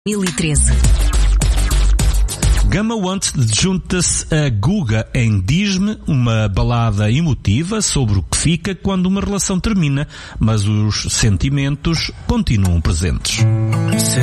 2013. Gamma Once junta-se a Guga em Diz-me, uma balada emotiva sobre o que fica quando uma relação termina, mas os sentimentos continuam presentes.